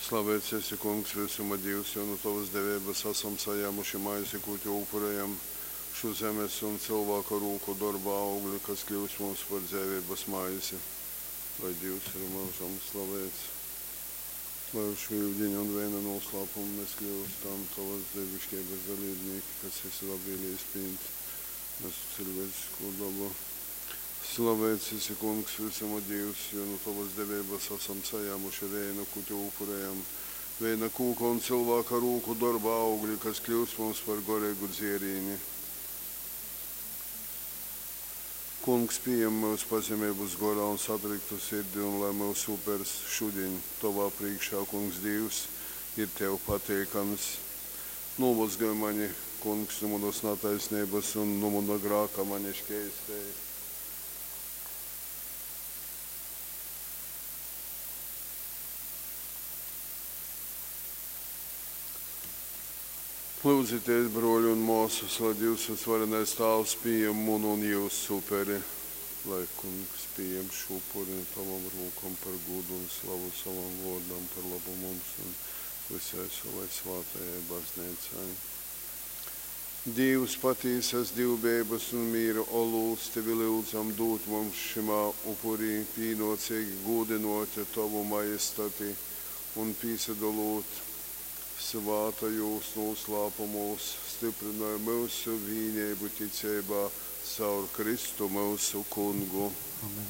Slavēts esi, kungs, visuma Dievs, jo no tavas devības esam sajāmuši maizi, ko te upurējam, šo zemes un cilvēku rūku darba augli, kas kļūst mums par dzīvības maizi. Lai Dievs ir mūžam slavēts. Lai uz švīvdiņu un vēna noslēpumu mēs kļūstam tavas devišķības dalībnieki, kas esi labīlīs pīnt, mēs cilvēcisko dabu. Slavēts esi, kungs, visuma Dievs, jo no tavas devības esam sajāmuši vēna, ko te upurējam, vēna kūka un cilvēka rūku darba augļi, kas kļūst mums par gorēgu dzierīni. Kungs, pieņem mūsu pazemības gorā un satriktu sirdi, un lai mūsu upers šodien tavā priekšā, kungs, Dievs, ir tev pateikams. Novazgāj mani, kungs, no manas nataisnības un no mana grāka mani škeistēji. Lūdzities, broļi un mūsus, lai Dievs visvarenais Tēvs pieņem munu un jūsu uperi, lai kungs pieņem šo upuri tavam rūkam par godu un slavu savam vārdam par labu mums un visai savai svātajai baznīcai. Dievs patīsas divbības un mīra olūs, tevi lūdzam dot mums šimā upurī, pīnocīgi godinot tavu majestati un pīsadalot svātajos noslēpumos, stiprināja mūsu vienību ticībā caur Kristu mūsu kungu. Amen.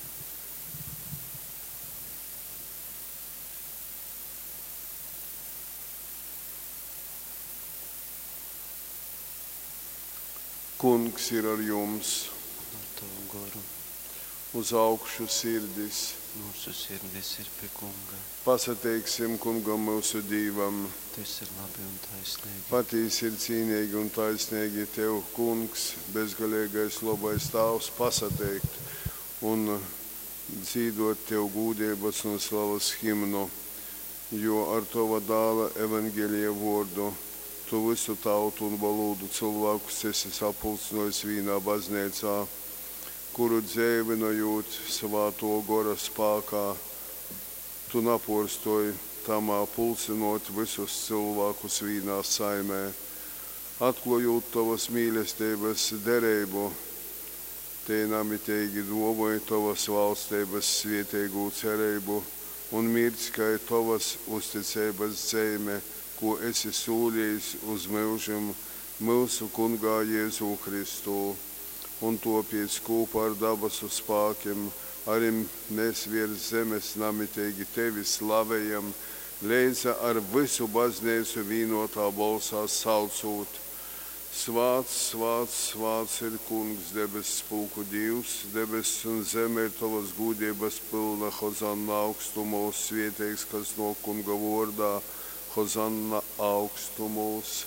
Kungs ir ar jums, Ar tavu garu uz augšu sirdis. mūsu sirdis ir pie kunga. Pasateiksim kungam mūsu Dīvam. Tas ir labi un taisnīgi. Patīs ir cīnīgi un taisnīgi tev, kungs, bezgalīgais labais Tēvs, pasateikt un dzīdot tev gūdības un slavas himnu, jo ar tava dāla evaņģēlija vārdu tu visu tautu un valodu cilvēkus esi sapulcinājis vienā baznīcā, kuru dzēvinojot svāto gora spēkā, tu naporstoji tamā pulcinot visus cilvēkus vienā saimē, atklājot tavas mīlestības derību, te namitīgi domāji tavas valstības svētīgu cerību un mirdskai tavas uzticības zīme, ko esi sūlījis uz mūžam mūsu kungā Jēzu Kristu. Un topies kopā ar dabasu spēkiem, arī mēs virs zemes namitīgi tevi slavējam, līdz ar visu baznīcu vienotā balsā saucot. Svāts, svāts, svāts ir kungs, debesis spēku Dievs, debesis un zeme ir tavas gūdības pilna, hozanna augstumos, svētīgs, kas no kunga vārdā, hozanna augstumos.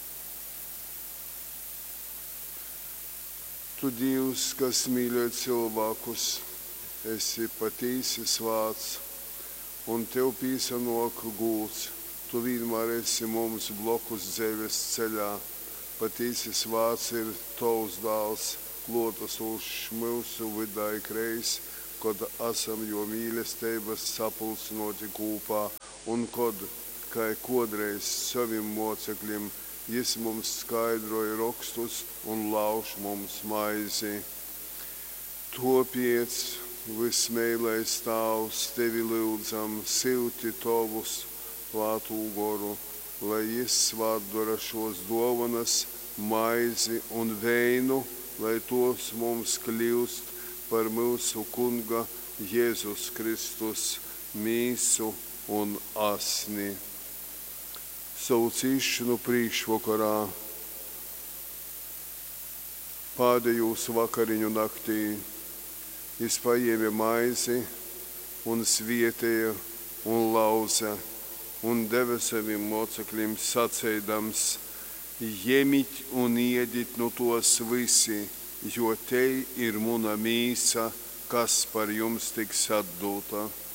Tu, Dievs, kas mīļo cilvēkus, esi patīsi svāts, un tev pīsanok gūts. Tu vienmēr esi mums blokus dzīves ceļā. Patīsi svāts ir tavs dāls, klotas uz mūsu vidai kreis, kad esam jo mīlestības sapulcinoti kopā, un kad, kā kodreiz savim mocekļiem, Jis mums skaidroja rakstus un lauž mums maizi. Topiec, vismēlais Tēvs, tevi lūdzam, silti tavus svātu goru, lai Jis svātdara šos dāvanas, maizi un veinu, lai tos mums kļūst par mūsu kunga Jēzus Kristus mīsu un asni. Savu cīšanu priekšvakarā, pēdējos vakariņu naktī, Jis paēma maizi un svietēja un lauza un deva saviem mocekļiem sacēdams: Jemit un iedit no tos visi, jo te ir muna mīsa, kas par jums tiks atdota.